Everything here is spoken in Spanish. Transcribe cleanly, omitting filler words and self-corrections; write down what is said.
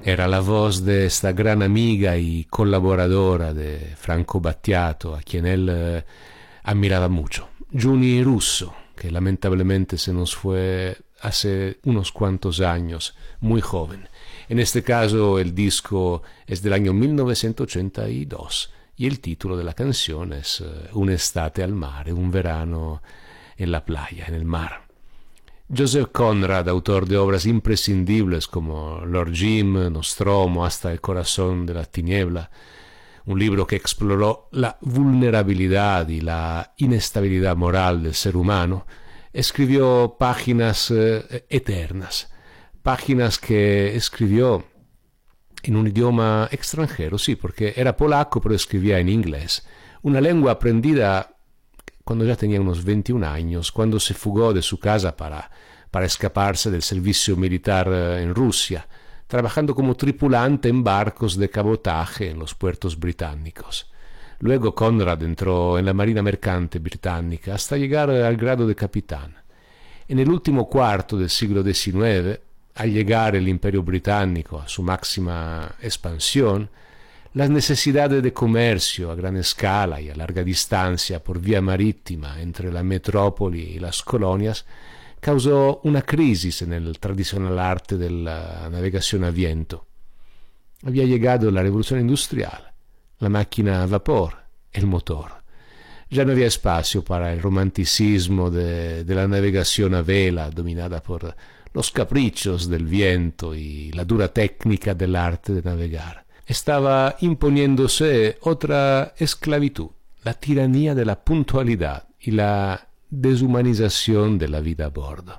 Era la voz de esta gran amiga y colaboradora de Franco Battiato, a quien él admiraba mucho. Giuni Russo, que lamentablemente se nos fue hace unos cuantos años, muy joven. En este caso el disco es del año 1982 y el título de la canción es Un'estate al mare, un verano en la playa, en el mar. Joseph Conrad, autor de obras imprescindibles como Lord Jim, Nostromo, hasta El corazón de la tiniebla, un libro que exploró la vulnerabilidad y la inestabilidad moral del ser humano, escribió páginas eternas, páginas que escribió en un idioma extranjero, sí, porque era polaco, pero escribía en inglés, una lengua aprendida cuando ya tenía unos 21 años, cuando se fugó de su casa para escaparse del servicio militar en Rusia, trabajando como tripulante en barcos de cabotaje en los puertos británicos. Luego Conrad entró en la Marina Mercante británica hasta llegar al grado de capitán. En el último cuarto del siglo XIX, al llegar el Imperio Británico a su máxima expansión, las necesidades de comercio a gran escala y a larga distancia por vía marítima entre la metrópoli y las colonias causó una crisis en el tradicional arte de la navegación a viento. Había llegado la revolución industrial, la máquina a vapor, el motor. Ya no había espacio para el romanticismo de la navegación a vela dominada por los caprichos del viento y la dura técnica del arte de navegar. Estaba imponiéndose otra esclavitud, la tiranía de la puntualidad y la deshumanización de la vida a bordo.